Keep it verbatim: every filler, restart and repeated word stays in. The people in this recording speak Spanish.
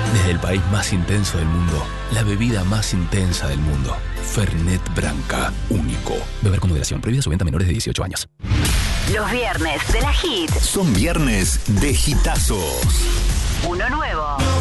Desde el país más intenso del mundo, la bebida más intensa del mundo. Fernet Branca, único. Beber con moderación. Prohibida su venta a menores de dieciocho años. Los viernes de la Hit. Son viernes de hitazos. Uno nuevo.